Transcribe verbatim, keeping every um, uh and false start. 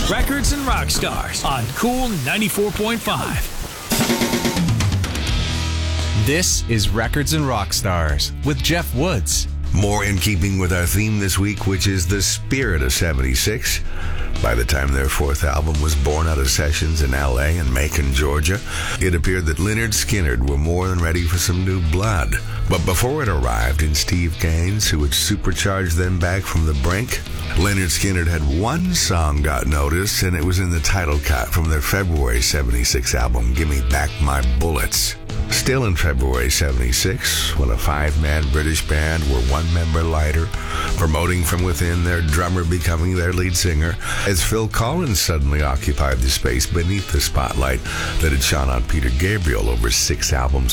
Records and Rock Stars on Cool ninety-four point five. This is Records and Rock Stars with Jeff Woods. More in keeping with our theme this week, which is the spirit of seventy-six. By the time their fourth album was born out of sessions in L A and Macon, Georgia, it appeared that Lynyrd Skynyrd were more than ready for some new blood. But before it arrived in Steve Gaines, who had supercharged them back from the brink, Lynyrd Skynyrd had one song got noticed, and it was in the title cut from their February seventy-six album, Gimme Back My Bullets. Still in February seventy-six, when a five-man British band were one member lighter, promoting from within, their drummer becoming their lead singer, as Phil Collins suddenly occupied the space beneath the spotlight that had shone on Peter Gabriel over six albums